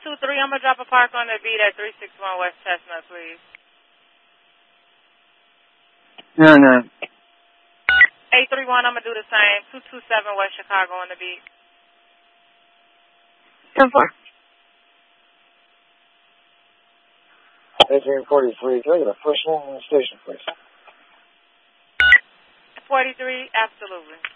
123, I'm going to drop a park on the beat at 361 West Chestnut, please. No. 831, I'm going to do the same. 227 West Chicago on the beat. 10-4. 1843, can I get a first one on the station, please? 43, absolutely.